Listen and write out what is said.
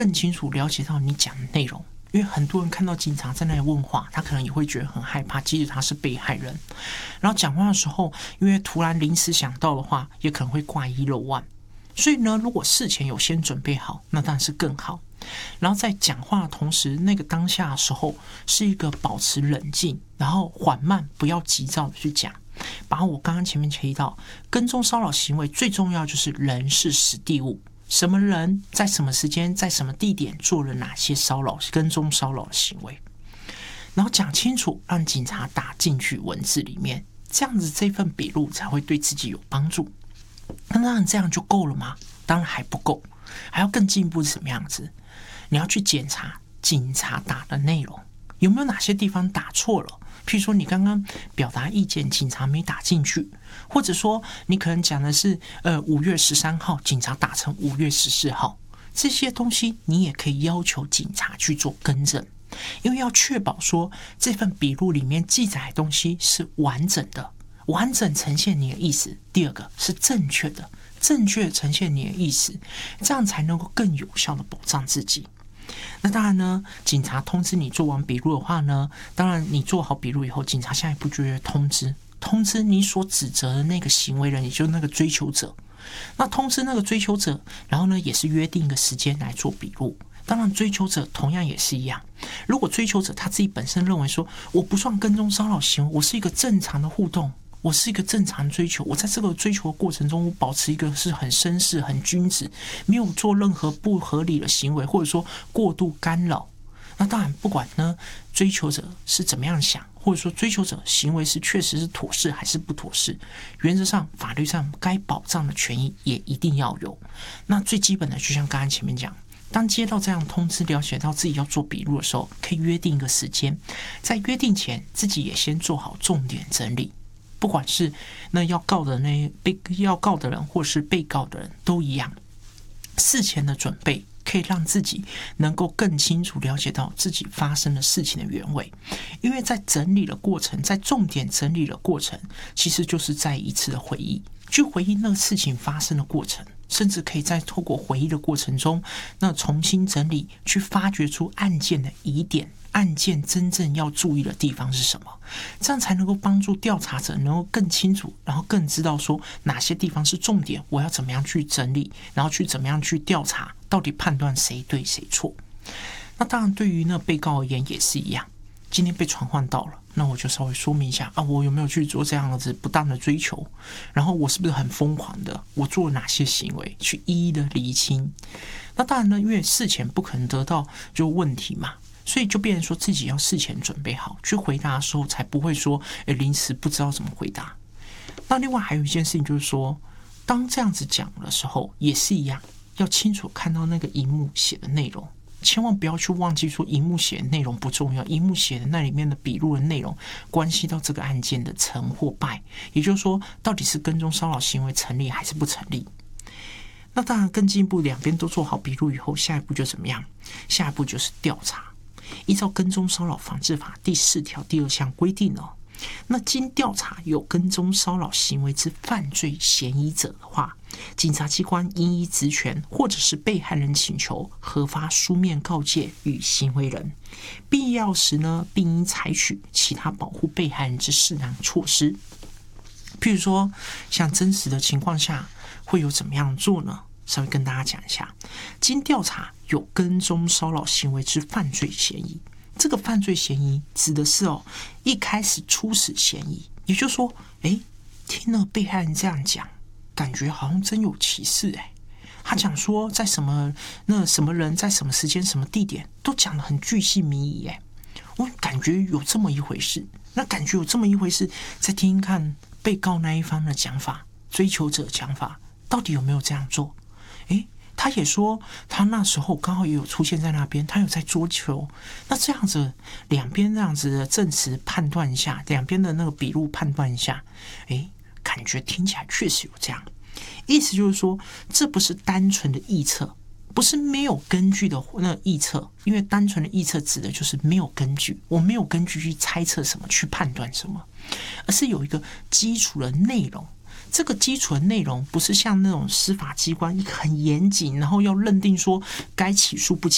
更清楚了解到你讲的内容。因为很多人看到警察在那里问话，他可能也会觉得很害怕，即使他是被害人。然后讲话的时候，因为突然临时想到的话，也可能会挂一漏万。所以呢，如果事前有先准备好，那当然是更好。然后在讲话的同时，那个当下的时候是一个保持冷静，然后缓慢，不要急躁的去讲。把我刚刚前面提到跟踪骚扰行为最重要就是人事时地物。什么人在什么时间在什么地点做了哪些跟踪骚扰的行为，然后讲清楚，让警察打进去文字里面，这样子这份笔录才会对自己有帮助。那当然这样就够了吗？当然还不够，还要更进一步是什么样子？你要去检查警察打的内容有没有哪些地方打错了。譬如说你刚刚表达意见，警察没打进去，或者说你可能讲的是5月13号，警察打成5月14号，这些东西你也可以要求警察去做更正，因为要确保说这份笔录里面记载的东西是完整的，完整呈现你的意思。第二个是正确的，正确呈现你的意思，这样才能够更有效的保障自己。那当然呢，警察通知你做完笔录的话呢，当然你做好笔录以后，警察下一步就会通知你所指责的那个行为人，也就是那个追求者。那通知那个追求者，然后呢也是约定一个时间来做笔录。当然追求者同样也是一样，如果追求者他自己本身认为说我不算跟踪骚扰行为，我是一个正常的互动，我是一个正常追求，我在这个追求的过程中，我保持一个是很绅士、很君子，没有做任何不合理的行为，或者说过度干扰。那当然，不管呢追求者是怎么样想，或者说追求者行为是确实是妥适还是不妥适，原则上法律上该保障的权益也一定要有。那最基本的，就像刚才前面讲，当接到这样通知，了解到自己要做笔录的时候，可以约定一个时间，在约定前自己也先做好重点整理。不管是那要告的人，或是被告的人都一样，事前的准备可以让自己能够更清楚了解到自己发生的事情的原委。因为在整理的过程，在重点整理的过程，其实就是再一次的回忆，去回忆那个事情发生的过程，甚至可以在透过回忆的过程中，那重新整理，去发掘出案件的疑点，案件真正要注意的地方是什么，这样才能够帮助调查者能够更清楚，然后更知道说哪些地方是重点，我要怎么样去整理，然后去怎么样去调查，到底判断谁对谁错。那当然对于那被告而言也是一样，今天被传唤到了，那我就稍微说明一下我有没有去做这样子不当的追求，然后我是不是很疯狂的，我做了哪些行为，去一一的厘清。那当然呢，因为事前不可能得到就问题嘛，所以就变成说自己要事前准备好，去回答的时候才不会说临时不知道怎么回答。那另外还有一件事情就是说，当这样子讲的时候也是一样，要清楚看到那个荧幕写的内容，千万不要去忘记说荧幕写的内容不重要，荧幕写的那里面的笔录的内容关系到这个案件的成或败，也就是说到底是跟踪骚扰行为成立还是不成立。那当然更进一步，两边都做好笔录以后，下一步就怎么样？下一步就是调查。依照跟踪骚扰防治法第4条第2项规定那经调查有跟踪骚扰行为之犯罪嫌疑者的话，警察机关应依职权或者是被害人请求，核发书面告诫与行为人，必要时呢，并应采取其他保护被害人之适当措施。譬如说，像真实的情况下会有怎么样做呢？稍微跟大家讲一下，经调查有跟踪骚扰行为之犯罪嫌疑，这个犯罪嫌疑指的是一开始初始嫌疑，也就是说，听了被害人这样讲，感觉好像真有其事他讲说在什么人在什么时间什么地点都讲得很巨细靡遗我感觉有这么一回事。那感觉有这么一回事，再听听看被告那一方的讲法，追求者讲法到底有没有这样做。他也说他那时候刚好也有出现在那边，他有在桌球。那这样子两边这样子的证词判断一下，两边的那个笔录判断一下，感觉听起来确实有这样。意思就是说，这不是单纯的臆测，不是没有根据的那个臆测，因为单纯的臆测指的就是没有根据，我没有根据去猜测什么，去判断什么，而是有一个基础的内容。这个基础的内容不是像那种司法机关很严谨，然后要认定说该起诉不起